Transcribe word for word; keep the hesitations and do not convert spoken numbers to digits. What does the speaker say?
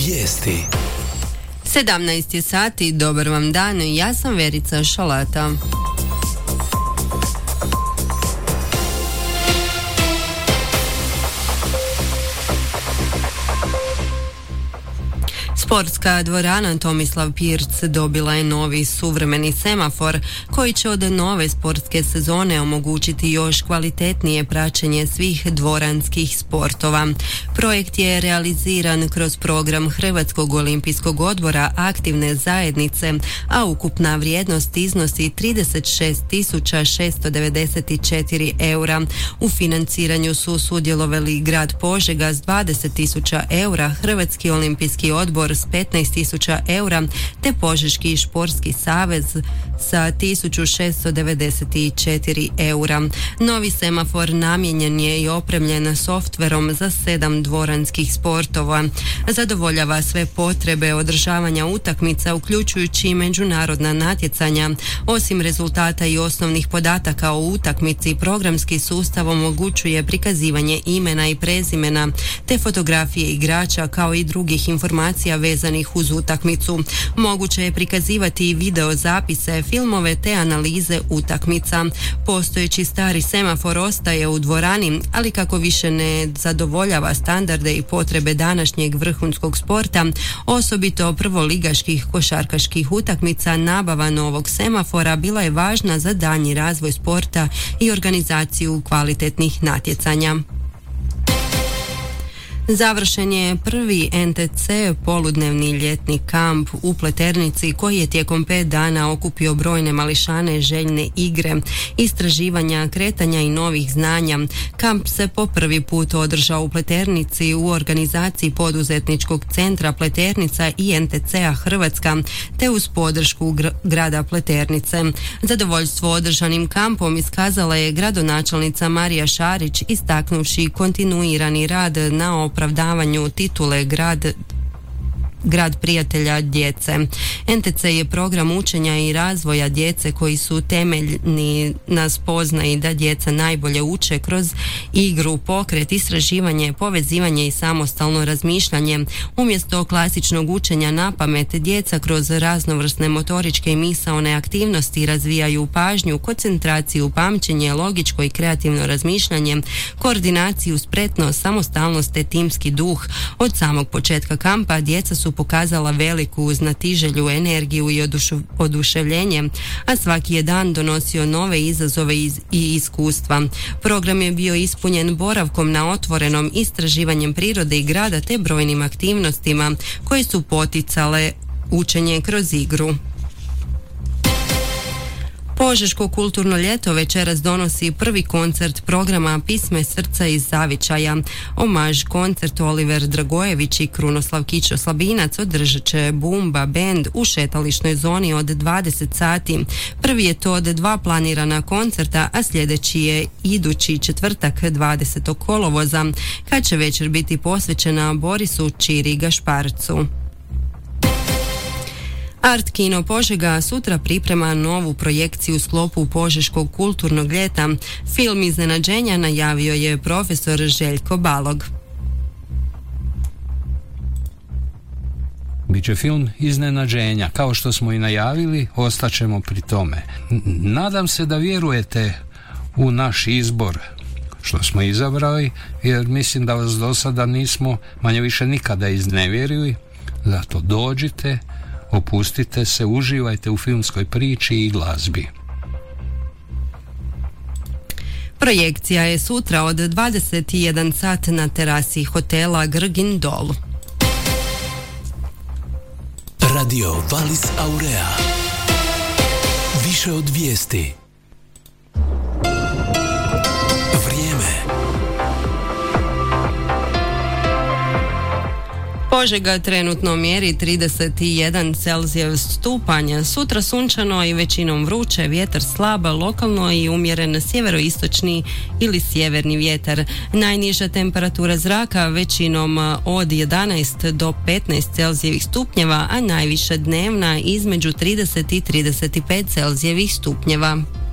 vijesti. sedamnaest je sati, dobar vam dan, ja sam Verica Šalata. Sportska dvorana Tomislav Pirc dobila je novi suvremeni semafor koji će od nove sportske sezone omogućiti još kvalitetnije praćenje svih dvoranskih sportova. Projekt je realiziran kroz program Hrvatskog olimpijskog odbora aktivne zajednice, a ukupna vrijednost iznosi trideset šest tisuća šesto devedeset četiri eura. U financiranju su sudjelovali grad Požega s dvadeset tisuća eura, Hrvatski olimpijski odbor s petnaest tisuća eura te Požeški športski savez sa tisuću šesto devedeset četiri eura. Novi semafor namijenjen je i opremljen softverom za sedam dvoranskih sportova. Zadovoljava sve potrebe održavanja utakmica uključujući i međunarodna natjecanja. Osim rezultata i osnovnih podataka o utakmici, programski sustav omogućuje prikazivanje imena i prezimena te fotografije igrača kao i drugih informacija vezanih uz utakmicu. Moguće je prikazivati i video zapise, filmove te analize utakmica. Postojeći stari semafor ostaje u dvorani, ali kako više ne zadovoljava standarde i potrebe današnjeg vrhunskog sporta, osobito prvoligaških košarkaških utakmica, nabava novog semafora bila je važna za daljnji razvoj sporta i organizaciju kvalitetnih natjecanja. Završen je prvi en te ce poludnevni ljetni kamp u Pleternici koji je tijekom pet dana okupio brojne mališane željne igre, istraživanja, kretanja i novih znanja. Kamp se po prvi put održao u Pleternici u organizaciji poduzetničkog centra Pleternica i en te ce a Hrvatska te uz podršku gr- grada Pleternice. Zadovoljstvo održanim kampom iskazala je gradonačelnica Marija Šarić istaknuvši kontinuirani rad na opravdavanju titule grad grad prijatelja djece. en te ce je program učenja i razvoja djece koji su temeljni na spoznaji da djeca najbolje uče kroz igru, pokret, istraživanje, povezivanje i samostalno razmišljanje. Umjesto klasičnog učenja na pamet, djeca kroz raznovrsne motoričke i misaone aktivnosti razvijaju pažnju, koncentraciju, pamćenje, logičko i kreativno razmišljanje, koordinaciju, spretnost, samostalnost te timski duh. Od samog početka kampa djeca su pokazala veliku znatiželju, energiju i odušu, oduševljenje, a svaki je dan donosio nove izazove iz, i iskustva. Program je bio ispunjen boravkom na otvorenom, istraživanjem prirode i grada te brojnim aktivnostima koje su poticale učenje kroz igru. Požeško kulturno ljeto večeras donosi prvi koncert programa Pisme srca iz zavičaja. Omaž koncert Oliver Dragojević i Krunoslav Kićo Slabinac održat će Bumba bend u šetališnoj zoni od dvadeset sati. Prvi je to od dva planirana koncerta, a sljedeći je idući četvrtak dvadesetog kolovoza, kad će večer biti posvećena Borisu Čiri Gašparcu. Art Kino Požega sutra priprema novu projekciju u sklopu Požeškog kulturnog ljeta. Film iznenađenja najavio je profesor Željko Balog. Biće film iznenađenja, kao što smo i najavili, ostaćemo pri tome. Nadam se da vjerujete u naš izbor što smo izabrali, jer mislim da vas do sada nismo manje više nikada iznevjerili. Zato dođite, opustite se, uživajte u filmskoj priči i glazbi. Projekcija je sutra od dvadeset jedan sat na terasi hotela Grgin Dol. Radio Valis Aurea. Više od vijesti. Požega trenutno mjeri trideset jedan Celzijev stupanj, sutra sunčano i većinom vruće, vjetar slab, lokalno i umjeren sjeveroistočni ili sjeverni vjetar. Najniža temperatura zraka većinom od jedanaest do petnaest Celzijevih stupnjeva, a najviša dnevna između trideset i trideset pet Celzijevih stupnjeva.